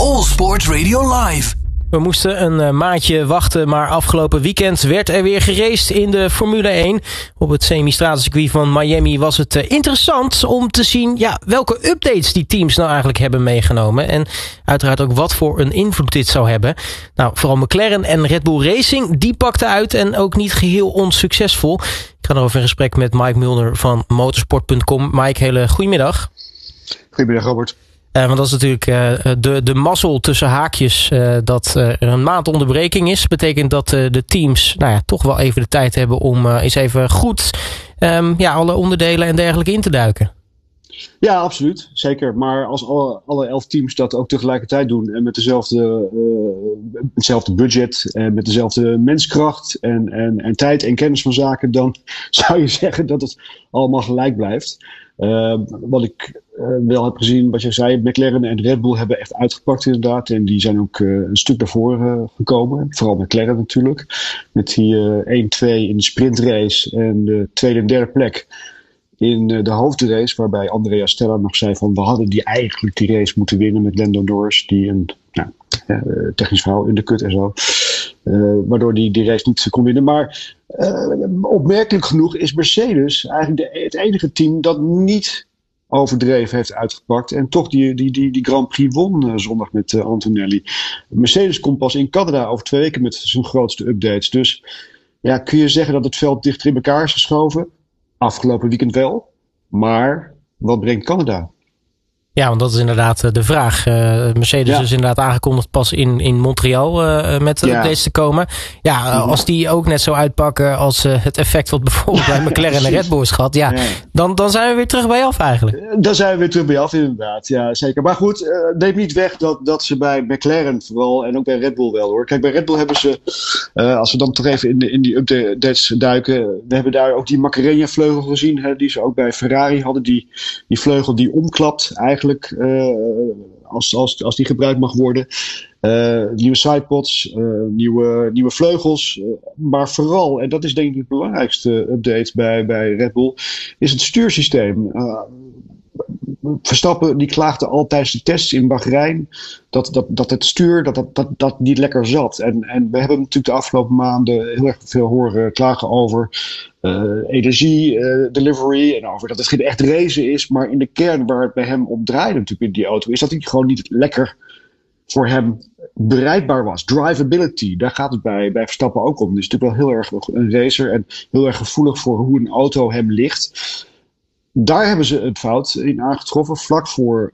All Sports Radio Live. We moesten een maandje wachten, maar afgelopen weekend werd er weer geraced in de Formule 1. Op het semi-stratencircuit van Miami was het interessant om te zien welke updates die teams nou eigenlijk hebben meegenomen. En uiteraard ook wat voor een invloed dit zou hebben. Nou, vooral McLaren en Red Bull Racing, die pakten uit en ook niet geheel onsuccesvol. Ik ga erover in gesprek met Mike Mulder van motorsport.com. Mike, hele goedemiddag. Goedemiddag, Robert. Want dat is natuurlijk de mazzel tussen haakjes dat er een maand onderbreking is. Betekent dat de teams toch wel even de tijd hebben om eens even goed alle onderdelen en dergelijke in te duiken. Ja, absoluut. Zeker. Maar als alle 11 teams dat ook tegelijkertijd doen en met hetzelfde budget en met dezelfde menskracht en tijd en kennis van zaken, dan zou je zeggen dat het allemaal gelijk blijft. Wat ik wel heb gezien, wat je zei, McLaren en Red Bull hebben echt uitgepakt inderdaad. En die zijn ook een stuk naar voren gekomen. Vooral McLaren natuurlijk. Met die 1-2 in de sprintrace en de tweede en derde plek in de hoofdrace. Waarbij Andrea Stella nog zei van we hadden eigenlijk die race moeten winnen met Lando Norris. Die een technisch verhaal in de kut en zo. Waardoor die race niet kon winnen. Maar opmerkelijk genoeg is Mercedes eigenlijk het enige team dat niet overdreven heeft uitgepakt. En toch die Grand Prix won zondag met Antonelli. Mercedes komt pas in Canada over 2 weken met zijn grootste updates. Dus kun je zeggen dat het veld dichter in elkaar is geschoven? Afgelopen weekend wel. Maar wat brengt Canada? Ja, want dat is inderdaad de vraag. Mercedes is inderdaad aangekondigd pas in Montreal met updates te komen. Als die ook net zo uitpakken als het effect wat bijvoorbeeld bij McLaren en Red Bull is gehad. Dan zijn we weer terug bij af eigenlijk. Dan zijn we weer terug bij af inderdaad. Ja, zeker. Maar goed, neem niet weg dat ze bij McLaren vooral en ook bij Red Bull wel hoor. Kijk, bij Red Bull hebben ze, als we dan toch even in die updates duiken. We hebben daar ook die Macarena vleugel gezien. Hè, die ze ook bij Ferrari hadden. Die vleugel die omklapt eigenlijk. Als die gebruikt mag worden. Nieuwe sidepods, nieuwe vleugels. Maar vooral, en dat is denk ik de belangrijkste update bij Red Bull, is het stuursysteem. Verstappen die klaagde al tijdens de tests in Bahrein dat het stuur dat niet lekker zat. En we hebben natuurlijk de afgelopen maanden heel erg veel horen klagen over energie, delivery en over dat het geen echt racen is. Maar in de kern waar het bij hem om draaide natuurlijk in die auto is dat hij gewoon niet lekker voor hem bereikbaar was. Drivability, daar gaat het bij Verstappen ook om. Hij is natuurlijk wel heel erg een racer en heel erg gevoelig voor hoe een auto hem ligt. Daar hebben ze een fout in aangetroffen vlak voor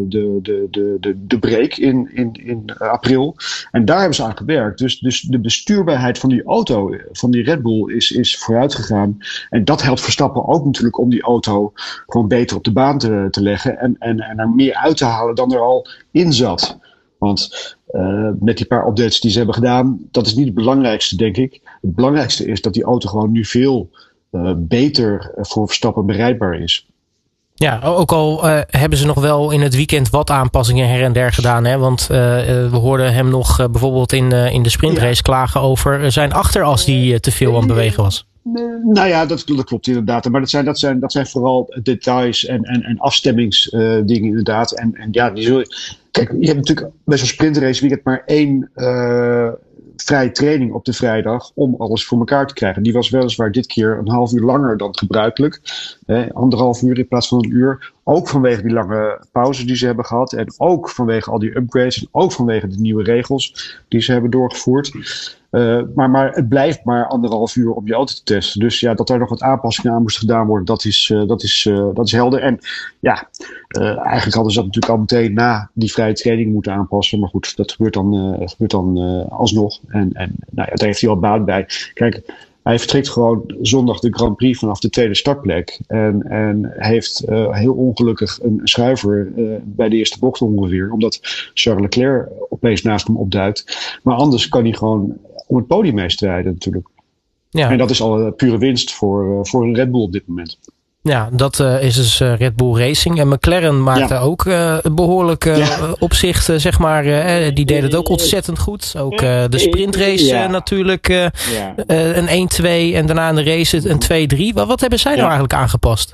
de break in april. En daar hebben ze aan gewerkt. Dus de bestuurbaarheid van die auto, van die Red Bull, is vooruit gegaan. En dat helpt Verstappen ook natuurlijk om die auto gewoon beter op de baan te leggen. En er meer uit te halen dan er al in zat. Want met die paar updates die ze hebben gedaan, dat is niet het belangrijkste, denk ik. Het belangrijkste is dat die auto gewoon nu veel beter voor Verstappen bereikbaar is. Ja, ook al hebben ze nog wel in het weekend wat aanpassingen her en der gedaan. Hè? Want we hoorden hem nog bijvoorbeeld in de sprintrace klagen over zijn achteras die te veel aan het bewegen was. Nou ja, dat klopt inderdaad. Maar dat zijn vooral details en afstemmingsdingen inderdaad. En die zul je... Kijk, je hebt natuurlijk bij zo'n sprintrace weekend maar 1 vrije training op de vrijdag om alles voor elkaar te krijgen. Die was weliswaar dit keer een half uur langer dan gebruikelijk. 1,5 uur in plaats van 1 uur. Ook vanwege die lange pauze die ze hebben gehad. En ook vanwege al die upgrades. En ook vanwege de nieuwe regels die ze hebben doorgevoerd. Maar het blijft maar 1,5 uur om je auto te testen. Dus dat er nog wat aanpassingen aan moesten gedaan worden, dat is helder. En eigenlijk hadden ze dat natuurlijk al meteen na die vrije training moeten aanpassen. Maar goed, dat gebeurt dan alsnog. En daar heeft hij al baat bij. Kijk, hij vertrekt gewoon zondag de Grand Prix vanaf de tweede startplek. En heeft heel ongelukkig een schuiver bij de eerste bocht ongeveer. Omdat Charles Leclerc opeens naast hem opduikt. Maar anders kan hij gewoon om het podium meestrijden natuurlijk. Ja. En dat is al pure winst voor een Red Bull op dit moment. Ja, dat is dus Red Bull Racing. En McLaren maakte ook behoorlijk opzicht, zeg maar. Die deden het ook ontzettend goed. Ook de sprintrace natuurlijk. Een 1-2 en daarna in de race een 2-3. Wat hebben zij nou eigenlijk aangepast?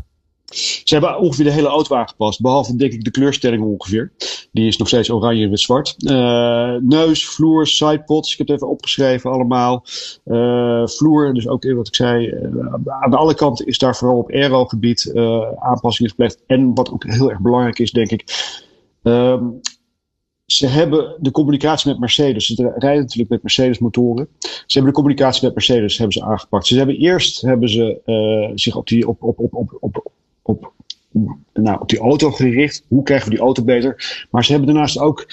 Ze hebben ongeveer de hele auto aangepast. Behalve, denk ik, de kleurstelling ongeveer. Die is nog steeds oranje met zwart. Neus, vloer, sidepods. Ik heb het even opgeschreven allemaal. Vloer, dus ook wat ik zei. Aan alle kanten is daar vooral op aerogebied aanpassingen gepleegd. En wat ook heel erg belangrijk is, denk ik. Ze hebben de communicatie met Mercedes. Ze rijden natuurlijk met Mercedes motoren. Ze hebben de communicatie met Mercedes aangepakt. Ze hebben eerst zich op die auto gericht. Hoe krijgen we die auto beter? Maar ze hebben daarnaast ook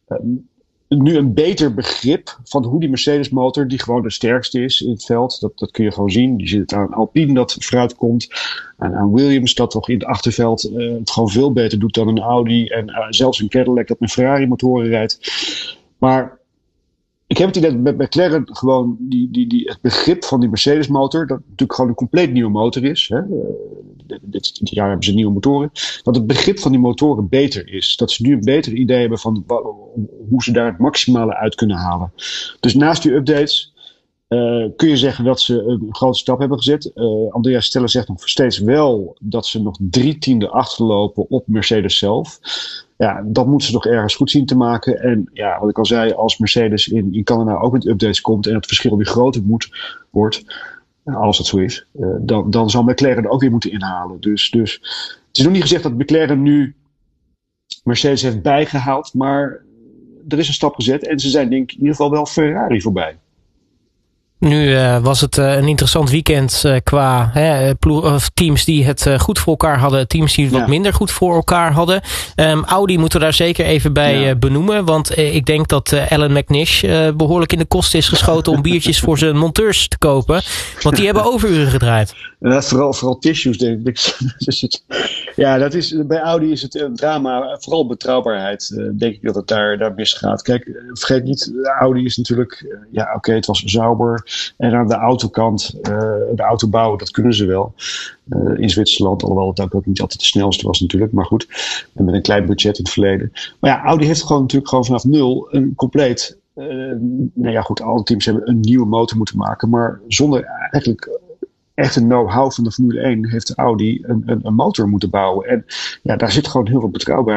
nu een beter begrip van hoe die Mercedes motor, die gewoon de sterkste is in het veld. Dat kun je gewoon zien. Je ziet het aan Alpine dat vooruit komt. En aan Williams dat toch in het achterveld het gewoon veel beter doet dan een Audi. En zelfs een Cadillac dat met Ferrari motoren rijdt. Maar ik heb het idee dat met McLaren gewoon het begrip van die Mercedes motor, dat natuurlijk gewoon een compleet nieuwe motor is. Hè. Dit jaar hebben ze nieuwe motoren. Dat het begrip van die motoren beter is. Dat ze nu een beter idee hebben van hoe ze daar het maximale uit kunnen halen. Dus naast die updates kun je zeggen dat ze een grote stap hebben gezet. Andreas Stella zegt nog steeds wel dat ze nog 3/10 achterlopen op Mercedes zelf. Ja, dat moeten ze nog ergens goed zien te maken. En ja, wat ik al zei, als Mercedes in Canada ook met updates komt en het verschil weer groter wordt, als dat zo is, dan zal McLaren er ook weer moeten inhalen. Dus het is nog niet gezegd dat McLaren nu Mercedes heeft bijgehaald, maar er is een stap gezet en ze zijn denk ik in ieder geval wel Ferrari voorbij. Nu was het een interessant weekend qua teams die het goed voor elkaar hadden. Teams die het wat minder goed voor elkaar hadden. Audi moeten we daar zeker even bij benoemen. Want ik denk dat Alan McNish behoorlijk in de kosten is geschoten om biertjes voor zijn monteurs te kopen. Want die hebben overuren gedraaid. Vooral tissues denk ik. Ja, bij Audi is het een drama. Vooral betrouwbaarheid denk ik dat het daar misgaat. Kijk, vergeet niet, Audi is natuurlijk, het was Sauber. En aan de autokant, de autobouw, dat kunnen ze wel. In Zwitserland, alhoewel het ook niet altijd de snelste was natuurlijk. Maar goed, en met een klein budget in het verleden. Maar ja, Audi heeft natuurlijk gewoon vanaf nul een compleet. Alle teams hebben een nieuwe motor moeten maken. Maar zonder eigenlijk echt een know-how van de Formule 1 heeft Audi een motor moeten bouwen. En ja, daar zit gewoon heel veel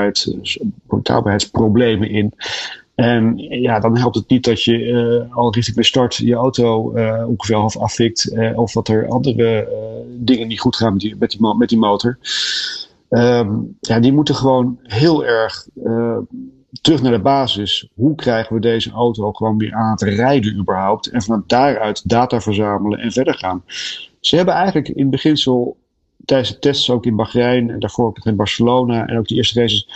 betrouwbaarheidsproblemen in. En ja, dan helpt het niet dat je al richting de start je auto ongeveer half afvikt. Of dat er andere dingen niet goed gaan met die motor. Die moeten gewoon heel erg terug naar de basis. Hoe krijgen we deze auto gewoon weer aan het rijden überhaupt? En vanuit daaruit data verzamelen en verder gaan. Ze hebben eigenlijk in beginsel tijdens de tests ook in Bahrein en daarvoor ook in Barcelona en ook de eerste races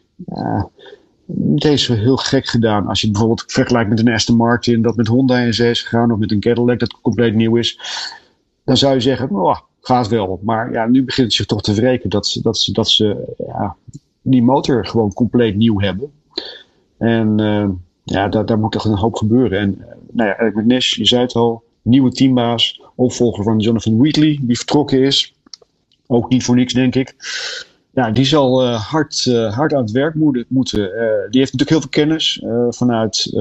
niet eens heel gek gedaan. Als je het bijvoorbeeld vergelijkt met een Aston Martin dat met Honda in zee is gegaan of met een Cadillac dat compleet nieuw is, dan zou je zeggen, gaat wel. Maar ja, nu begint het zich toch te wreken dat ze die motor gewoon compleet nieuw hebben. En daar moet toch een hoop gebeuren. En Eric McNish, je zei het al, nieuwe teambaas, opvolger van Jonathan Wheatley, die vertrokken is. Ook niet voor niks, denk ik. Ja, die zal hard aan het werk moeten. Die heeft natuurlijk heel veel kennis vanuit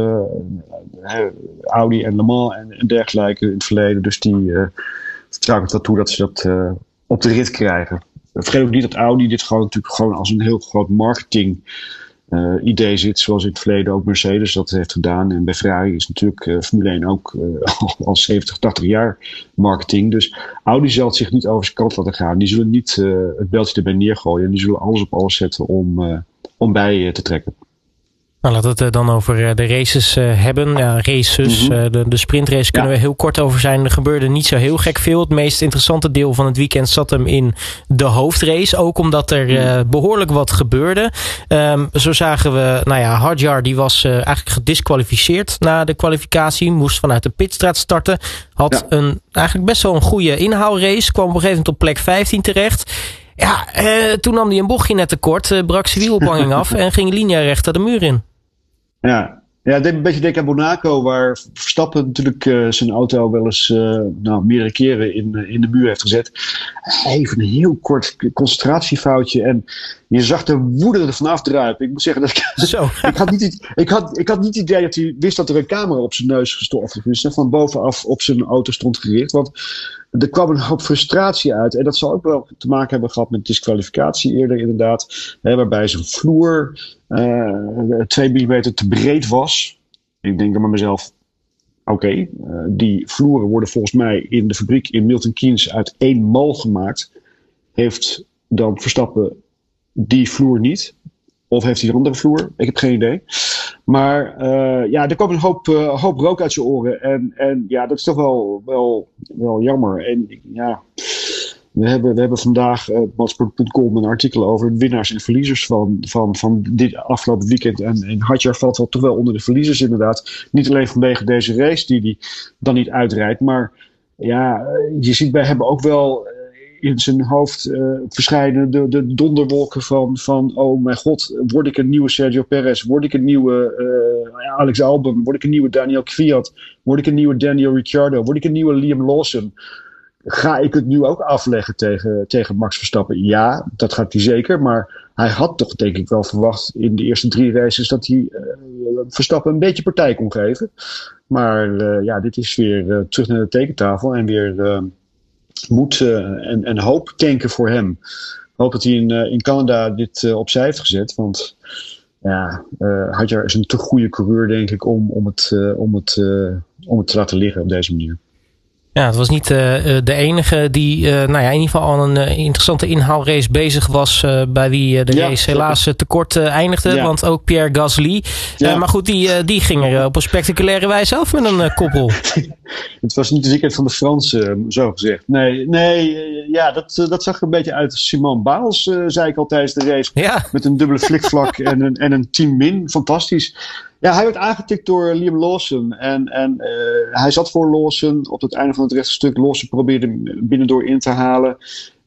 Audi en Le Mans en dergelijke in het verleden. Dus die vertrouw ik dat toe dat ze dat op de rit krijgen. Vergeet ook niet dat Audi dit natuurlijk gewoon als een heel groot marketing idee zit, zoals in het verleden ook Mercedes dat heeft gedaan. En bij Ferrari is natuurlijk Formule 1 ook al 70, 80 jaar marketing. Dus Audi zal zich niet over zijn kant laten gaan. Die zullen niet het beltje erbij neergooien. En die zullen alles op alles zetten om bij te trekken. Nou, laten we het dan over de races hebben. Ja, races, de sprintrace kunnen we heel kort over zijn. Er gebeurde niet zo heel gek veel. Het meest interessante deel van het weekend zat hem in de hoofdrace. Ook omdat er behoorlijk wat gebeurde. Zo zagen we, Hadjar die was eigenlijk gedisqualificeerd na de kwalificatie. Moest vanuit de pitstraat starten. Had eigenlijk best wel een goede inhaalrace. Kwam op een gegeven moment op plek 15 terecht. Ja, toen nam hij een bochtje net te kort. Brak zijn wielophanging af en ging linearecht de muur in. Ja, het deed een beetje denken aan Monaco, waar Verstappen natuurlijk zijn auto wel eens meerdere keren in de muur heeft gezet. Even een heel kort concentratiefoutje. En Je zag de woede er vanaf druipen. Ik moet zeggen dat ik had niet het idee dat hij wist dat er een camera op zijn neus gestopt was. Van bovenaf op zijn auto stond gericht. Want er kwam een hoop frustratie uit. En dat zal ook wel te maken hebben gehad met disqualificatie eerder inderdaad. Waarbij zijn vloer 2 millimeter te breed was. Ik denk dan bij mezelf, oké, die vloeren worden volgens mij in de fabriek in Milton Keynes uit 1 mol gemaakt. Heeft dan Verstappen die vloer niet? Of heeft hij een andere vloer? Ik heb geen idee. Maar er kwam een hoop rook uit zijn oren. En ja, dat is toch wel jammer. En ja, we hebben vandaag op motorsport.com een artikel over winnaars en verliezers van dit afgelopen weekend. En Hadjar valt toch wel onder de verliezers inderdaad. Niet alleen vanwege deze race die hij dan niet uitrijdt. Maar ja, je ziet bij hem ook wel in zijn hoofd verschijnen de donderwolken van oh mijn god, word ik een nieuwe Sergio Perez, word ik een nieuwe Alex Albon, word ik een nieuwe Daniel Kvyat, word ik een nieuwe Daniel Ricciardo, word ik een nieuwe Liam Lawson. Ga ik het nu ook afleggen tegen Max Verstappen? Ja, dat gaat hij zeker, maar hij had toch denk ik wel verwacht in de eerste 3 races dat hij Verstappen een beetje partij kon geven. Maar dit is weer terug naar de tekentafel en weer moed en hoop tanken voor hem. Ik hoop dat hij in Canada dit opzij heeft gezet. Want Hadjar is een te goede coureur, denk ik, om het te laten liggen op deze manier. Ja, het was niet de enige die in ieder geval al een interessante inhaalrace bezig was. Bij wie de race helaas tekort eindigde. Ja. Want ook Pierre Gasly. Maar goed, die ging er op een spectaculaire wijze af met een koppel. Het was niet de ziekheid van de Fransen, zo gezegd. Nee, dat zag er een beetje uit. Simone Biles, zei ik al tijdens de race. Ja. Met een dubbele flikvlak en een 10 min. Fantastisch. Ja, hij werd aangetikt door Liam Lawson. En hij zat voor Lawson op het einde van het rechtstuk. Lawson probeerde binnendoor in te halen.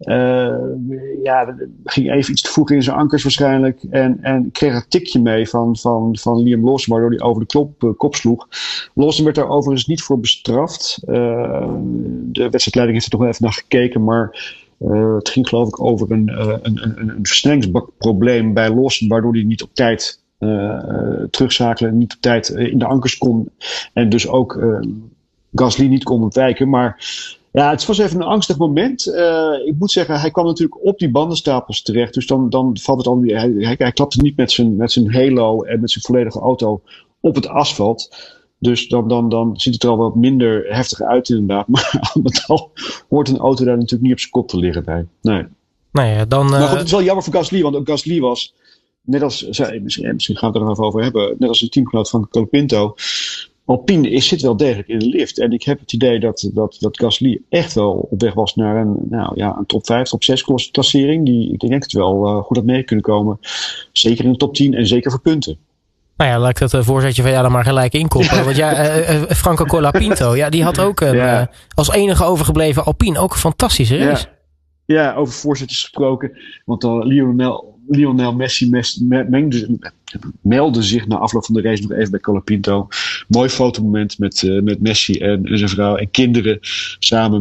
Ging even iets te vroeg in zijn ankers waarschijnlijk. En kreeg een tikje mee van Liam Lawson, waardoor hij over de kop sloeg. Lawson werd daar overigens niet voor bestraft. De wedstrijdleiding heeft er toch wel even naar gekeken, maar het ging geloof ik over een versnellingsbakprobleem bij Lawson, waardoor hij niet op tijd terugschakelen, niet op tijd in de ankers kon en dus ook Gasly niet kon ontwijken. Maar ja, het was even een angstig moment. Ik moet zeggen, hij kwam natuurlijk op die bandenstapels terecht, dus dan valt het al. Hij klapte niet met zijn halo en met zijn volledige auto op het asfalt. Dus dan ziet het er al wat minder heftig uit inderdaad. Maar al met al hoort een auto daar natuurlijk niet op zijn kop te liggen bij. Nee. Nou ja, maar goed, het is wel jammer voor Gasly, want ook Gasly was net als, misschien gaan we het er nog even over hebben, net als een teamgenoot van Colapinto. Alpine zit wel degelijk in de lift. En ik heb het idee dat Gasly echt wel op weg was naar een top 5, top 6 klassering. Ik denk dat het wel goed had mee kunnen komen. Zeker in de top 10 en zeker voor punten. Nou ja, laat ik dat voorzetje van jou dan maar gelijk inkoppelen. Want Franco Colapinto, die had ook als enige overgebleven Alpine ook een fantastische race. Ja, over voorzetjes gesproken. Want Lionel Messi meldde zich na afloop van de race nog even bij Colapinto. Mooi fotomoment met Messi en zijn vrouw en kinderen samen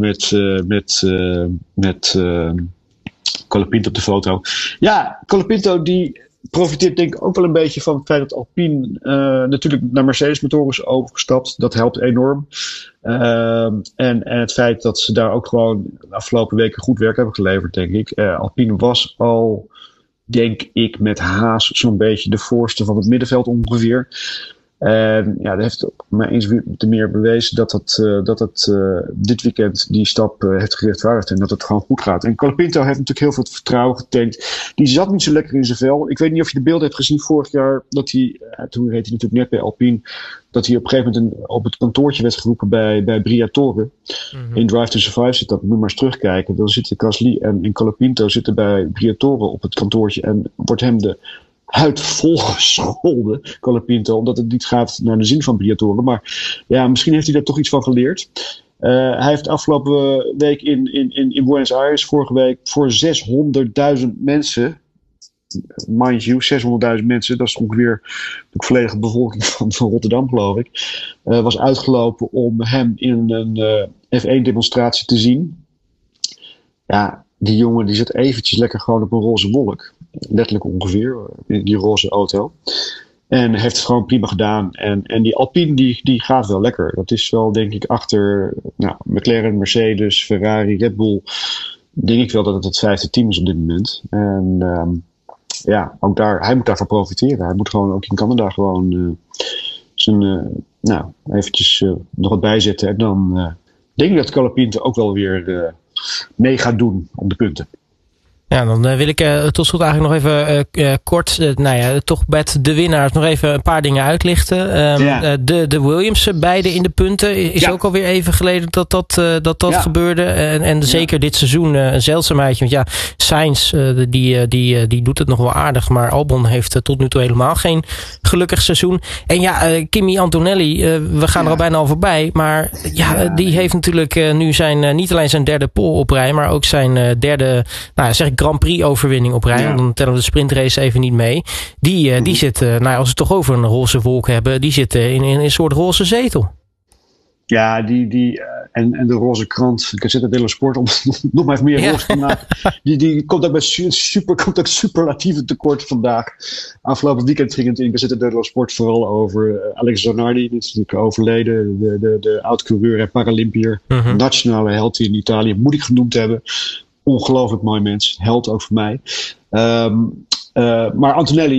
met Colapinto op de foto. Ja, Colapinto die profiteert denk ik ook wel een beetje van het feit dat Alpine natuurlijk naar Mercedes motoren is overgestapt. Dat helpt enorm. En het feit dat ze daar ook gewoon de afgelopen weken goed werk hebben geleverd, denk ik. Alpine was al, denk ik, met Haas zo'n beetje de voorste van het middenveld ongeveer. En dat heeft maar eens te meer bewezen dat het dit weekend die stap heeft gerechtvaardigd en dat het gewoon goed gaat. En Colapinto heeft natuurlijk heel veel vertrouwen getankt. Die zat niet zo lekker in zijn vel. Ik weet niet of je de beelden hebt gezien vorig jaar, dat hij, toen reed hij natuurlijk net bij Alpine, dat hij op een gegeven moment op het kantoortje werd geroepen bij Briatore. Mm-hmm. In Drive to Survive zit dat, moet je maar eens terugkijken. Dan zitten Gasly en Colapinto zitten bij Briatore op het kantoortje en wordt hem de huid volgescholden, Colapinto, omdat het niet gaat naar de zin van Briatore. Maar ja, misschien heeft hij daar toch iets van geleerd. Hij heeft afgelopen week in Buenos Aires, vorige week, voor 600.000 mensen, mind you, 600.000 mensen, dat is ongeveer de volledige bevolking van Rotterdam, geloof ik, was uitgelopen om hem in een F1-demonstratie te zien. Ja, die jongen die zit eventjes lekker gewoon op een roze wolk. letterlijk ongeveer, die roze auto. En heeft het gewoon prima gedaan. En die Alpine die gaat wel lekker. Dat is wel denk ik achter McLaren, Mercedes, Ferrari, Red Bull. Denk ik wel dat het 5e team is op dit moment. En ook hij moet daarvan profiteren. Hij moet gewoon ook in Canada gewoon eventjes nog wat bijzetten. En dan denk ik dat Colapinto ook wel weer mee gaat doen om de punten. Ja, dan wil ik tot slot eigenlijk nog even kort, toch met de winnaars nog even een paar dingen uitlichten. De Williams, beide in de punten. Is ook alweer even geleden dat gebeurde. En zeker dit seizoen een zeldzaamheidje. Want Sainz, die doet het nog wel aardig. Maar Albon heeft tot nu toe helemaal geen gelukkig seizoen. En Kimi Antonelli, we gaan er al bijna al voorbij. Maar die heeft natuurlijk nu niet alleen zijn derde pole op rij, maar ook zijn derde, Grand Prix overwinning op rij. Dan tellen we de sprintrace even niet mee. Die zit, als we het toch over een roze wolk hebben, die zit in een soort roze zetel. Ja, en de roze krant, Gazzetta dello Sport, om nog maar even meer roze te maken. Die komt ook met superlatieve tekort vandaag. Afgelopen weekend ging het in Gazzetta dello Sport vooral over Alex Zanardi. Die is natuurlijk overleden, de oud-coureur en Paralympiër. Nationale held in Italië, moet ik genoemd hebben. Ongelooflijk mooi mens. Held ook voor mij. Maar Antonelli,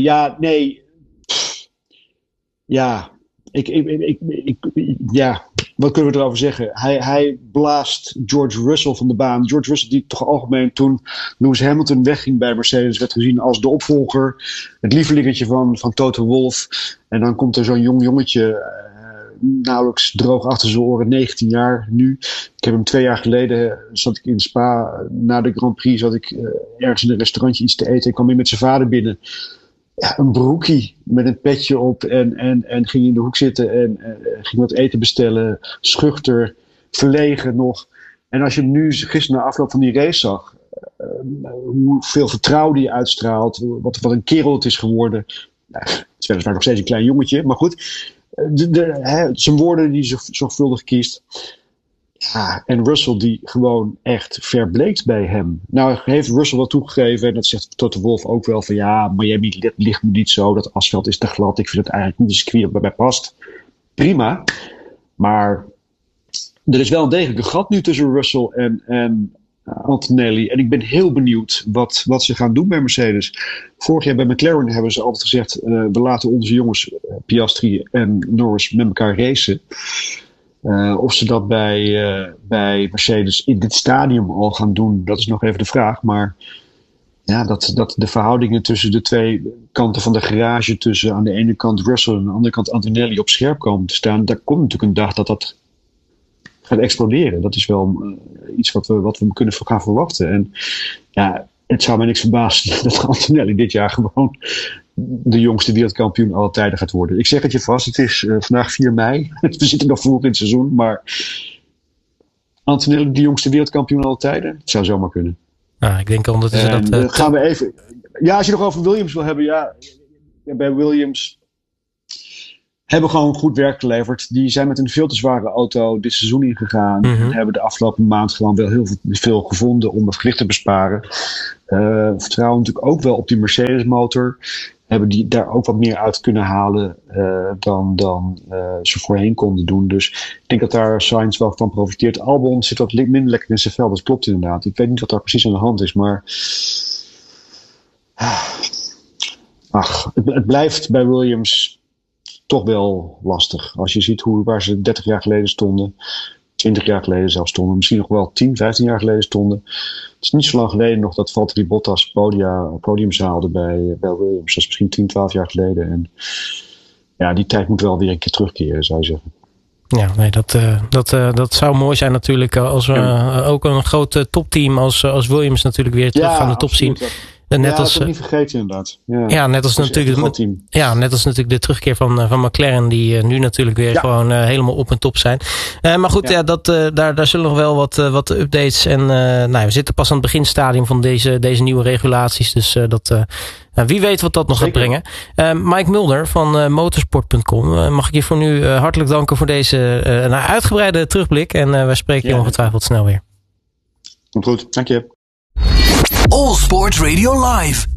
wat kunnen we erover zeggen? Hij blaast George Russell van de baan. George Russell die toch algemeen toen Lewis Hamilton wegging bij Mercedes werd gezien als de opvolger. Het lievelingetje van Toto Wolff. En dan komt er zo'n jong jongetje nauwelijks droog achter zijn oren, 19 jaar nu. Ik heb hem 2 jaar geleden, zat ik in Spa, na de Grand Prix zat ik ergens in een restaurantje iets te eten. Ik kwam weer met zijn vader binnen. Ja, een broekie met een petje op en ging in de hoek zitten en ging wat eten bestellen. Schuchter, verlegen nog. En als je hem nu gisteren na afloop van die race zag, hoeveel vertrouwen die uitstraalt, wat een kerel het is geworden. Het is weliswaar nog steeds een klein jongetje, maar goed. Zijn woorden die hij zorgvuldig kiest. Ja, en Russell die gewoon echt verbleekt bij hem. Nou heeft Russell wel toegegeven, en dat zegt Toto Wolff ook wel, van Miami ligt me niet zo, dat asfalt is te glad, ik vind het eigenlijk niet een circuit dat bij mij past. Prima, maar er is wel een degelijk een gat nu tussen Russell en Antonelli. En ik ben heel benieuwd wat ze gaan doen bij Mercedes. Vorig jaar bij McLaren hebben ze altijd gezegd, we laten onze jongens Piastri en Norris met elkaar racen. Of ze dat bij Mercedes in dit stadium al gaan doen, dat is nog even de vraag. Maar dat de verhoudingen tussen de twee kanten van de garage, tussen aan de ene kant Russell en aan de andere kant Antonelli op scherp komen te staan, daar komt natuurlijk een dag dat gaat exploderen. Dat is wel iets wat we kunnen gaan verwachten. En het zou mij niks verbazen dat Antonelli dit jaar gewoon de jongste wereldkampioen aller tijden gaat worden. Ik zeg het je vast, het is vandaag 4 mei. We zitten nog vroeg in het seizoen, maar Antonelli de jongste wereldkampioen aller tijden? Het zou zomaar kunnen. Ik denk ondertussen dat... gaan we even... Ja, als je nog over Williams wil hebben, bij Williams hebben gewoon goed werk geleverd. Die zijn met een veel te zware auto dit seizoen ingegaan. En hebben de afgelopen maand gewoon wel heel veel gevonden om het gewicht te besparen. Vertrouwen natuurlijk ook wel op die Mercedes motor. Hebben die daar ook wat meer uit kunnen halen dan ze voorheen konden doen. Dus ik denk dat daar Sainz wel van profiteert. Albon zit wat minder lekker in zijn vel. Dat klopt inderdaad. Ik weet niet wat daar precies aan de hand is. Maar het blijft bij Williams toch wel lastig. Als je ziet waar ze 30 jaar geleden stonden, 20 jaar geleden zelfs stonden, misschien nog wel 10, 15 jaar geleden stonden. Het is niet zo lang geleden nog dat Valtteri Bottas podiums haalde bij Williams. Dat is misschien 10, 12 jaar geleden. En die tijd moet wel weer een keer terugkeren, zou je zeggen. Ja, nee, dat zou mooi zijn natuurlijk als we ook een groot topteam als Williams natuurlijk weer terug aan de top zien. Dat is niet vergeten inderdaad. Net als natuurlijk de terugkeer van McLaren, die nu natuurlijk weer gewoon helemaal op en top zijn. Maar goed, daar zullen nog wel wat updates. En we zitten pas aan het beginstadium van deze nieuwe regulaties. Dus wie weet wat dat nog gaat brengen. Mike Mulder van motorsport.com. Mag ik je voor nu hartelijk danken voor deze uitgebreide terugblik. En wij spreken je ongetwijfeld snel weer. Komt goed, dank je. All Sports Radio Live.